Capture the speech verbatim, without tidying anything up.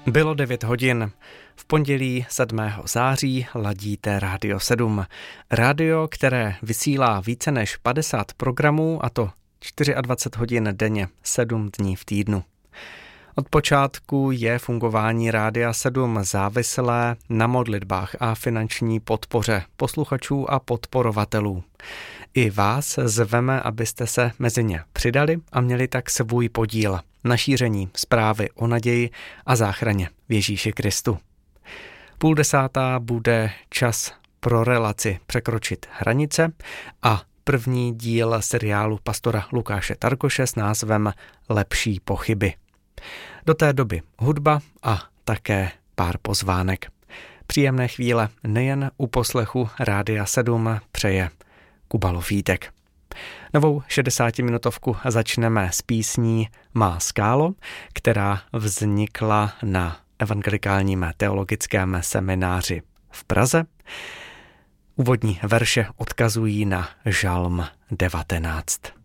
Bylo devět hodin. V pondělí sedmého září ladíte Rádio sedm. Rádio, které vysílá více než padesát programů, a to dvacet čtyři hodin denně, sedm dní v týdnu. Od počátku je fungování Rádia sedm závislé na modlitbách a finanční podpoře posluchačů a podporovatelů. I vás zveme, abyste se mezi ně přidali a měli tak svůj podíl na šíření zprávy o naději a záchraně v Ježíši Kristu. Půl desátá bude čas pro relaci Překročit hranice a první díl seriálu pastora Lukáše Tarkoše s názvem Lepší pochyby. Do té doby hudba a také pár pozvánek. Příjemné chvíle nejen u poslechu Rádia sedm přeje Kuba Lofítek. Novou šedesátiminutovku začneme s písní Má skálo, která vznikla na evangelikálním teologickém semináři v Praze. Úvodní verše odkazují na Žalm devatenáct.